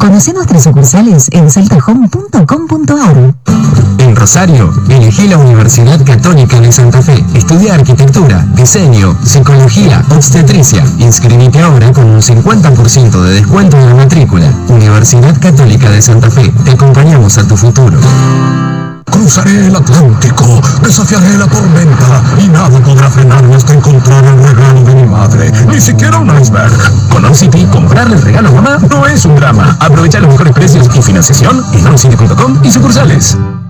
Conoce nuestras sucursales en saltahome.com.ar. En Rosario, elegí la Universidad Católica de Santa Fe. Estudia arquitectura, diseño, psicología, obstetricia. Inscribite ahora con un 50% de descuento en la matrícula. Universidad Católica de Santa Fe. Te acompañamos a tu futuro. Cruzaré el Atlántico, desafiaré la tormenta y nada podrá frenarme hasta encontrar el regalo de mi madre. Ni siquiera un iceberg. Con OnCity, comprarle el regalo a mamá no es un drama. Aprovecha los mejores precios y financiación en oncity.com y sucursales.